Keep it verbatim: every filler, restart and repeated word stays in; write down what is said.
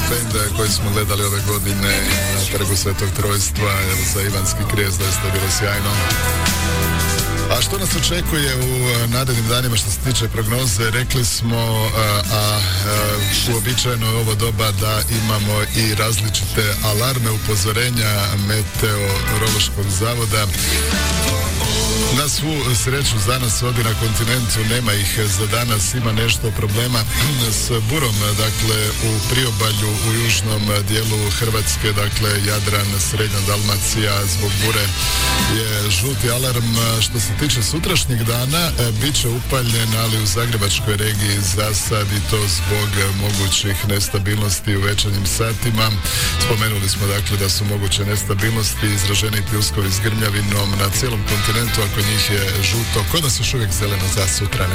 benda koji smo gledali ove godine na Trgu Svetog Trojstva za Ivanski krijest, da je to bilo sjajno. A što nas očekuje u narednim danima što se tiče prognoze? Rekli smo, a, a, uobičajeno je ovo doba da imamo i različite alarme, upozorenja Meteorološkog zavoda. Na svu sreću za nas ovdje na kontinentu nema ih za danas, ima nešto problema s burom, dakle u priobalju u južnom dijelu Hrvatske, dakle Jadran, Srednja Dalmacija, zbog bure je žuti alarm. Što se tiče sutrašnjeg dana, bit će upaljen, ali u Zagrebačkoj regiji za sad, i to zbog mogućih nestabilnosti u večernjim satima. Spomenuli smo dakle da su moguće nestabilnosti, izraženi pljuskovi s grmljavinom na cijelom kontinentu, ako njih je žuto, kod nas još uvijek zeleno za sutra.